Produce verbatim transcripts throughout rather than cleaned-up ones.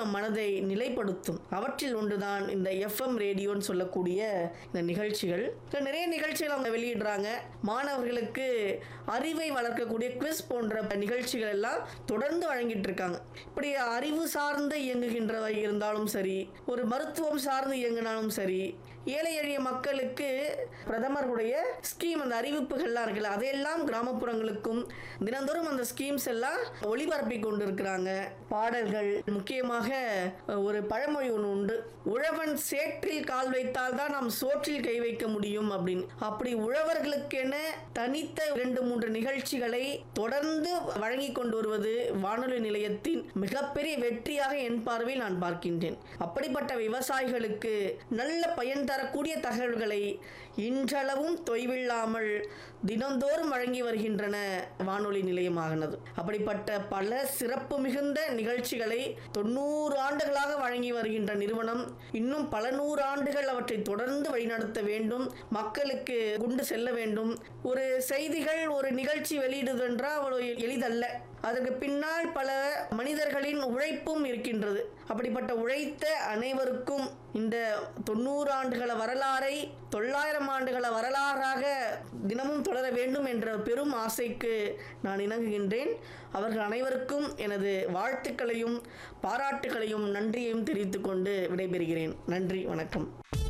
நம் மனதை நிலைப்படுத்தும். அவற்றில் ஒன்றுதான் இந்த எஃப்எம் ரேடியோன்னு சொல்லக்கூடிய இந்த நிகழ்ச்சிகள். நிறைய நிகழ்ச்சிகள் அவங்க வெளியிடுறாங்க. மாணவர்களுக்கு அறிவை வளர்க்கக்கூடிய குவிஸ் போன்ற நிகழ்ச்சிகள் எல்லாம் தொடர்ந்து வழங்கிட்டு இருக்காங்க. இப்படி அறிவு சார்ந்து இயங்குகின்றவை இருந்தாலும் சரி, ஒரு மருத்துவம் சார்ந்து இயங்கினாலும் சரி, ஏழை எளிய மக்களுக்கு பிரதமருடைய ஸ்கீம் அந்த அறிவிப்புகள்லாம் இருக்குல்ல, அதையெல்லாம் கிராமப்புறங்களுக்கும் தினந்தோறும் அந்த ஸ்கீம்ஸ் எல்லாம் ஒளிபரப்பி கொண்டு இருக்கிறாங்க. பாடல்கள், முக்கியமாக ஒரு பழமொழி ஒன்று உண்டு, உழவன் சேற்றில் கால் வைத்தால் தான் நாம் சோற்றில் கை வைக்க முடியும் அப்படின்னு. அப்படி உழவர்களுக்கென தனித்த இரண்டு மூன்று நிகழ்ச்சிகளை தொடர்ந்து வழங்கி கொண்டு வருவது வானொலி நிலையத்தின் மிகப்பெரிய வெற்றியாக என் பார்வையில் நான் பார்க்கின்றேன். அப்படிப்பட்ட விவசாயிகளுக்கு நல்ல பயன் தரக்கூடிய தகவல்களை இன்றளவும் தொய்வில்லாமல் தினந்தோறும் வழங்கி வருகின்றன வானொலி நிலையமாகினது. அப்படிப்பட்ட பல சிறப்பு மிகுந்த நிகழ்ச்சிகளை தொண்ணூறு ஆண்டுகளாக வழங்கி வருகின்ற நிறுவனம் இன்னும் பல நூறு ஆண்டுகள் அவற்றை தொடர்ந்து வழிநடத்த வேண்டும், மக்களுக்கு கொண்டு செல்ல வேண்டும். ஒரு செய்திகள், ஒரு நிகழ்ச்சி வெளியிடுவதென்றால் அவ்வளவு எளிதல்ல. அதற்கு பின்னால் பல மனிதர்களின் உழைப்பும் இருக்கின்றது. அப்படிப்பட்ட உழைத்த அனைவருக்கும் இந்த தொண்ணூறு ஆண்டுகள வரலாறை தொள்ளாயிரம் ஆண்டுகள வரலாறாக தினமும் தொடர வேண்டும் என்ற பெரும் ஆசைக்கு நான் இணங்குகின்றேன். அவர்கள் அனைவருக்கும் எனது வாழ்த்துக்களையும் பாராட்டுகளையும் நன்றியையும் தெரிவித்துக் கொண்டு விடைபெறுகிறேன். நன்றி, வணக்கம்.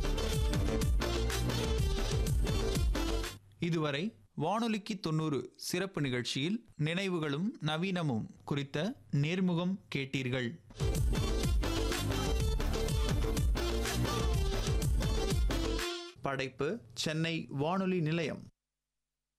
இதுவரை வானொலிக்கு தொண்ணூறு சிறப்பு நிகழ்ச்சியில் நினைவுகளும் நவீனமும் குறித்த நேர்முகம் கேட்டீர்கள். படைப்பு சென்னை வானொலி நிலையம்.